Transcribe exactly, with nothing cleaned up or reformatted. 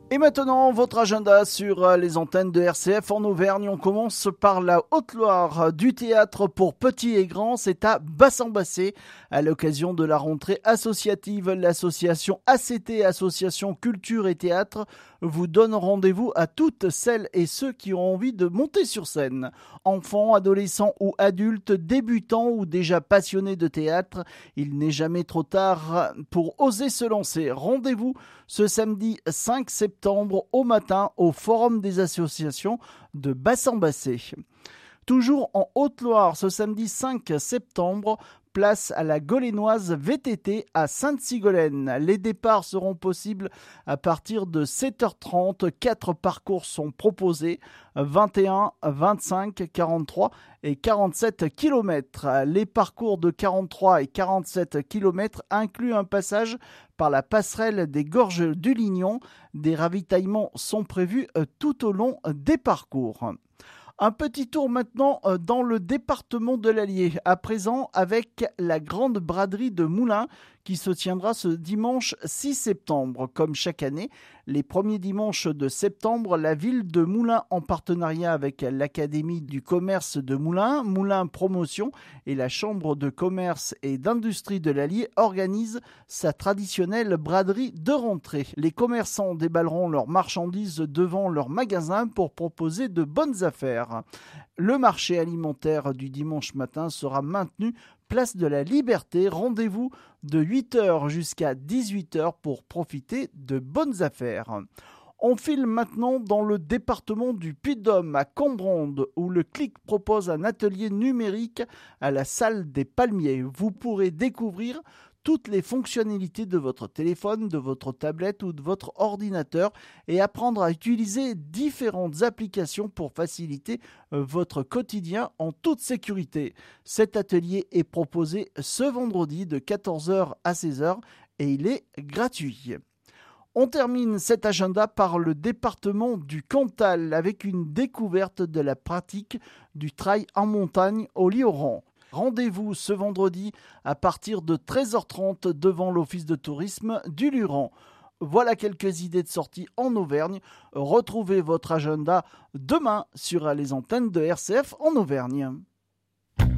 Et maintenant, votre agenda sur les antennes de R C F en Auvergne. On commence par la Haute-Loire. Du théâtre pour petits et grands, c'est à Bassan-Bassé. À l'occasion de la rentrée associative, l'association A C T, Association Culture et Théâtre, vous donne rendez-vous à toutes celles et ceux qui ont envie de monter sur scène. Enfants, adolescents ou adultes, débutants ou déjà passionnés de théâtre, il n'est jamais trop tard pour oser se lancer. Rendez-vous ce samedi cinq septembre au matin au Forum des associations de Bassan-Bassé. Toujours en Haute-Loire, ce samedi cinq septembre, place à la Golénoise V T T à Sainte-Sigolène. Les départs seront possibles à partir de sept heures trente. Quatre parcours sont proposés, vingt et un, vingt-cinq, quarante-trois et quarante-sept kilomètres. Les parcours de quarante-trois et quarante-sept kilomètres incluent un passage par la passerelle des Gorges du Lignon. Des ravitaillements sont prévus tout au long des parcours. Un petit tour maintenant dans le département de l'Allier, à présent avec la grande braderie de Moulins qui se tiendra ce dimanche six septembre. Comme chaque année, les premiers dimanches de septembre, la ville de Moulins, en partenariat avec l'Académie du commerce de Moulins, Moulins Promotion et la Chambre de commerce et d'industrie de l'Allier, organise sa traditionnelle braderie de rentrée. Les commerçants déballeront leurs marchandises devant leur magasin pour proposer de bonnes affaires. Le marché alimentaire du dimanche matin sera maintenu place de la Liberté. Rendez-vous de huit heures jusqu'à dix-huit heures pour profiter de bonnes affaires. On file maintenant dans le département du Puy-de-Dôme à Combronde où le C L I C propose un atelier numérique à la salle des Palmiers. Vous pourrez découvrir toutes les fonctionnalités de votre téléphone, de votre tablette ou de votre ordinateur et apprendre à utiliser différentes applications pour faciliter votre quotidien en toute sécurité. Cet atelier est proposé ce vendredi de quatorze heures à seize heures et il est gratuit. On termine cet agenda par le département du Cantal avec une découverte de la pratique du trail en montagne au Lioran. Rendez-vous ce vendredi à partir de treize heures trente devant l'office de tourisme du Luran. Voilà quelques idées de sortie en Auvergne. Retrouvez votre agenda demain sur les antennes de R C F en Auvergne.